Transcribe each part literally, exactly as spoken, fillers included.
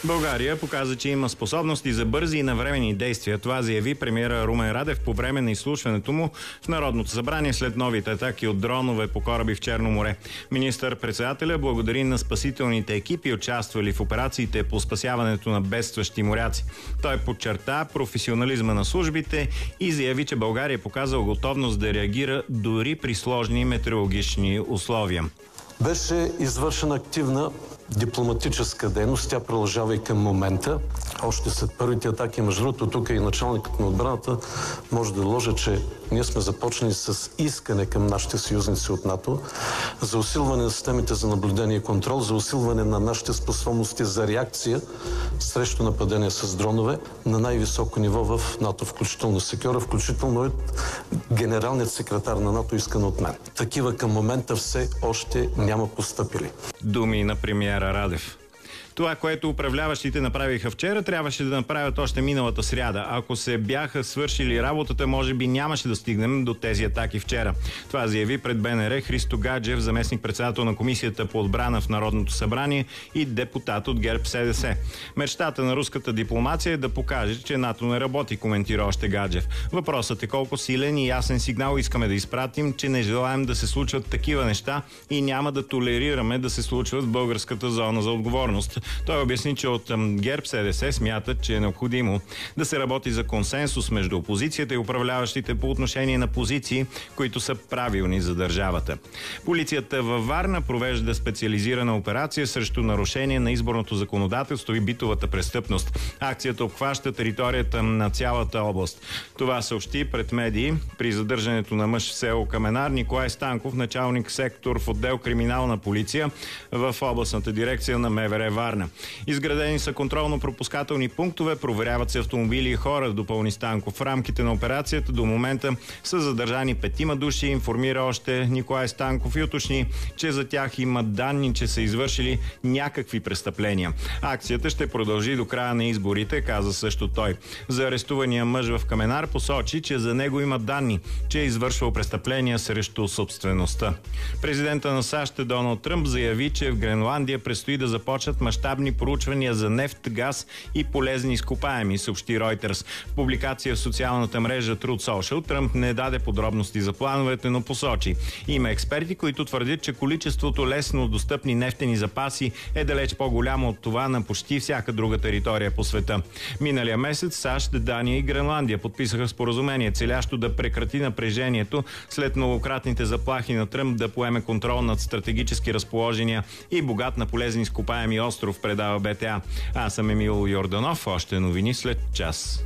България показа, че има способности за бързи и навременни действия. Това заяви премиера Румен Радев по време на изслушването му в Народното събрание след новите атаки от дронове по кораби в Черно море. Министър-председателя благодари на спасителните екипи, участвали в операциите по спасяването на бедстващи моряци. Той подчерта професионализма на службите и заяви, че България е показала готовност да реагира дори при сложни метеорологични условия. Беше извършена активна дипломатическа дейност. Тя продължава и към момента. Още след първите атаки, между другото, тук и началникът на отбраната може да доложа, че ние сме започнали с искане към нашите съюзници от НАТО за усилване на системите за наблюдение и контрол, за усилване на нашите способности за реакция срещу нападения с дронове на най-високо ниво в НАТО, включително секюра, включително и генералният секретар на НАТО искан от мен. Такива към момента все още няма постъпили. Думи на премиера Радев. Това, което управляващите направиха вчера, трябваше да направят още миналата сряда. Ако се бяха свършили работата, може би нямаше да стигнем до тези атаки вчера. Това заяви пред БНР Христо Гаджев, заместник-председател на Комисията по отбрана в Народното събрание и депутат от ГЕРБ СДС. Мечтата на руската дипломация е да покаже, че НАТО не работи, коментира още Гаджев. Въпросът е колко силен и ясен сигнал искаме да изпратим, че не желаем да се случват такива неща и няма да толерираме да се случват в българската зона за отговорност. Той обясни, че от ГЕРБ СДС смятат, че е необходимо да се работи за консенсус между опозицията и управляващите по отношение на позиции, които са правилни за държавата. Полицията във Варна провежда специализирана операция срещу нарушение на изборното законодателство и битовата престъпност. Акцията обхваща територията на цялата област. Това съобщи пред медии при задържането на мъж в село Каменар Николай Станков, началник сектор в отдел криминална полиция в областната дирекция на МВР Варна. Изградени са контролно-пропускателни пунктове, проверяват се автомобили и хора, допълни Станков. В рамките на операцията до момента са задържани петима души, информира още Николай Станков и уточни, че за тях има данни, че са извършили някакви престъпления. Акцията ще продължи до края на изборите, каза също той. За арестувания мъж в Каменар посочи, че за него има данни, че е извършвал престъпления срещу собствеността. Президента на САЩ Доналд Тръмп заяви, че в Гренландия предстои да започнат мащабни проучвания за нефт, газ и полезни изкопаеми, съобщи Reuters. В публикация в социалната мрежа Truth Social Тръмп не даде подробности за плановете, но посочи. Има експерти, които твърдят, че количеството лесно достъпни нефтени запаси е далеч по-голямо от това на почти всяка друга територия по света. Миналия месец САЩ, Дания и Гренландия подписаха споразумение, целящо да прекрати напрежението след многократните заплахи на Тръмп да поеме контрол над стратегически разположения и богат на полезни изкопаеми остров, предава БТА. Аз съм Емил Йорданов. Още новини след час.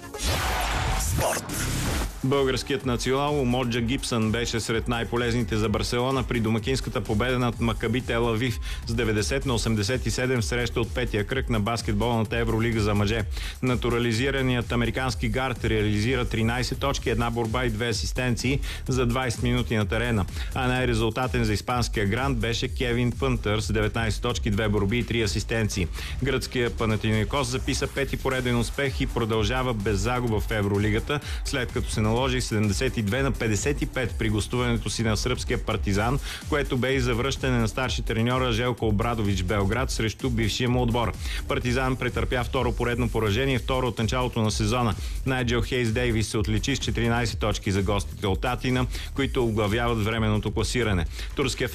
Спорт. Българският национал Моджа Гибсън беше сред най-полезните за Барселона при домакинската победа над Макаби Тел Авив с деветдесет на осемдесет и седем в среща от петия кръг на баскетболната Евролига за мъже. Натурализираният американски гард реализира тринайсет точки, една борба и две асистенции за двайсет минути на терена. А най-резултатен за испанския грант беше Кевин Пънтър с деветнайсет точки, две борби и три асистенции. Гръцкият Панатинаикос записа пети пореден успех и продължава без загуба в Евролигата, след като се наложи седемдесет и две на петдесет и пет при гостуването си на сръбския Партизан, което бе и завръщане на старши треньора Желко Обрадович Белград срещу бившия му отбор. Партизан претърпя второ поредно поражение, второ от началото на сезона. Найджел Хейс Дейвис се отличи с четиринайсет точки за гостите от Атина, които оглавяват временното класиране. Турският